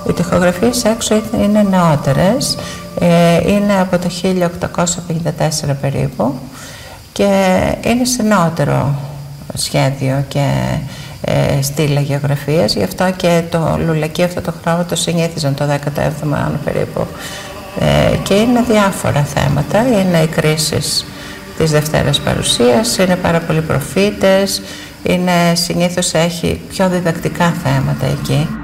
Οι τοιχογραφίες έξω είναι νεότερες, είναι από το 1854 περίπου και είναι σε νεότερο σχέδιο και στήλη αγιογραφίας, γι' αυτό και το λουλακί αυτό το χρώμα το συνήθιζαν το 17ο αιώνα περίπου. Και είναι διάφορα θέματα, είναι οι κρίσεις της Δευτέρας Παρουσίας, είναι πάρα πολλοί προφήτες, συνήθως έχει πιο διδακτικά θέματα εκεί.